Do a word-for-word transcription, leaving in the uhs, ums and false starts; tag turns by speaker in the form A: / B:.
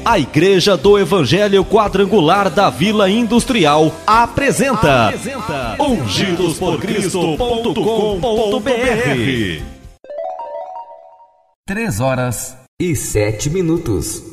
A: A Igreja do Evangelho Quadrangular da Vila Industrial apresenta, apresenta ungidos por cristo ponto com ponto br.
B: Três horas e sete minutos.